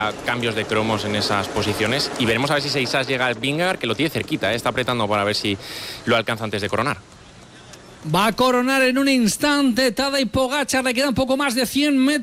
cambios de cromos en esas posiciones y veremos a ver si Seixas llega al Vingegaard, que lo tiene cerquita, está apretando para ver si lo alcanza antes de coronar. Va a coronar en un instante Tadej Pogačar, le queda un poco más de 100 metros.